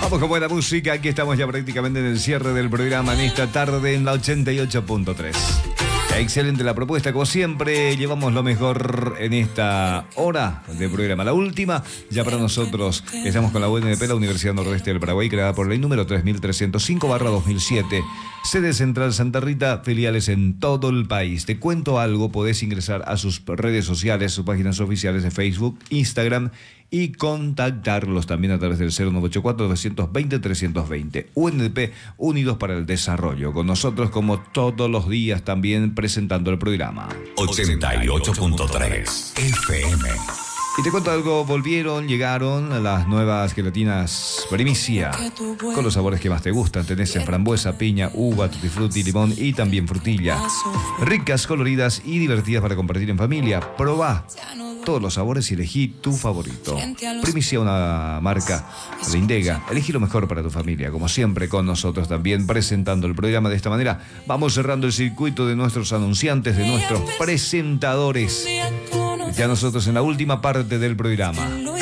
Vamos con buena música, aquí estamos ya prácticamente en el cierre del programa en esta tarde en la 88.3. Excelente la propuesta, como siempre, llevamos lo mejor en esta hora de programa. La última, ya para nosotros, estamos con la UNP, la Universidad Nordeste del Paraguay, creada por ley número 3305/2007. Sede Central Santa Rita, filiales en todo el país. Te cuento algo, podés ingresar a sus redes sociales, sus páginas oficiales de Facebook, Instagram y contactarlos también a través del 0984-220-320. UNDP, Unidos para el Desarrollo. Con nosotros como todos los días también presentando el programa. 88.3 FM. Y te cuento algo, llegaron las nuevas gelatinas Primicia, con los sabores que más te gustan. Tenés en frambuesa, piña, uva, tutti frutti, limón y también frutilla. Ricas, coloridas y divertidas para compartir en familia. Probá todos los sabores y elegí tu favorito. Primicia, una marca de Indega. Elegí lo mejor para tu familia, como siempre con nosotros también presentando el programa de esta manera. Vamos cerrando el circuito de nuestros anunciantes, de nuestros presentadores. Ya nosotros en la última parte del programa.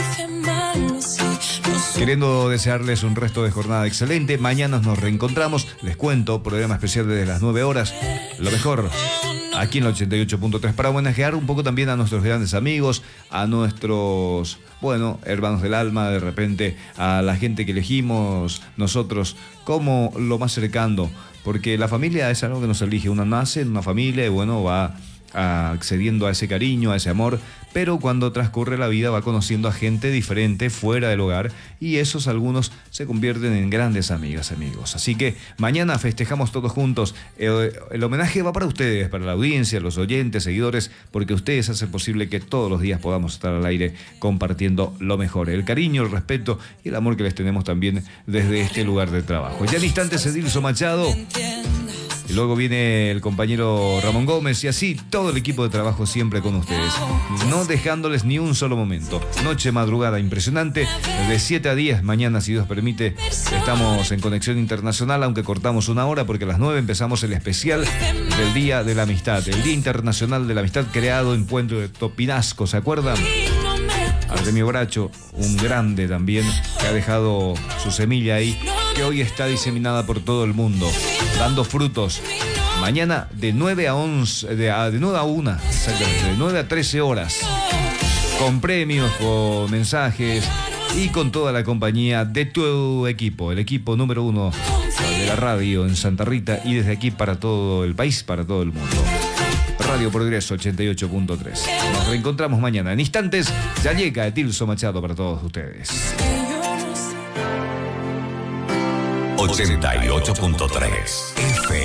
Queriendo desearles un resto de jornada excelente. Mañana nos reencontramos. Les cuento, programa especial desde las 9 horas. Lo mejor aquí en la 88.3 para homenajear un poco también a nuestros grandes amigos, a nuestros, hermanos del alma, de repente a la gente que elegimos nosotros como lo más cercano. Porque la familia es algo que nos elige. Uno nace en una familia y va accediendo a ese cariño, a ese amor, pero cuando transcurre la vida va conociendo a gente diferente fuera del hogar y esos algunos se convierten en grandes amigas, amigos. Así que mañana festejamos todos juntos. El homenaje va para ustedes, para la audiencia, los oyentes, seguidores, porque ustedes hacen posible que todos los días podamos estar al aire compartiendo lo mejor, el cariño, el respeto y el amor que les tenemos también desde este lugar de trabajo. Ya en instantes Edilson Machado. Y luego viene el compañero Ramón Gómez y así todo el equipo de trabajo siempre con ustedes, no dejándoles ni un solo momento. Noche, madrugada impresionante, de 7 a 10, mañana si Dios permite, estamos en Conexión Internacional, aunque cortamos una hora porque a las 9 empezamos el especial del Día de la Amistad, el Día Internacional de la Amistad creado en Puente de Topinasco, ¿se acuerdan? Artemio Bracho, un grande también, que ha dejado su semilla ahí, que hoy está diseminada por todo el mundo, dando frutos. Mañana de 9 a 11, de 9 a 1, exactamente, de 9 a 13 horas, con premios, con mensajes y con toda la compañía de tu equipo, el equipo número 1 de la radio en Santa Rita y desde aquí para todo el país, para todo el mundo. Radio Progreso 88.3. Nos reencontramos mañana. En instantes ya llega Edilson Machado para todos ustedes. 88.3 FM.